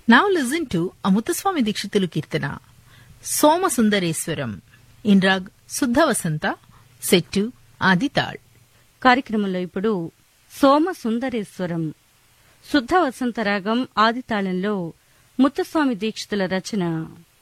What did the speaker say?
Now listen to Amuthaswami Dikshitulu Kirtana, Soma Sundareswaram, in Rag Suddha Vasanta, set to Adital. కార్యక్రమంలో ఇప్పుడు సోమ సుందరేశ్వరం శుద్ధ వసంత రాగం ఆదితాళంలో ముత్తుస్వామి దీక్షితుల రచన.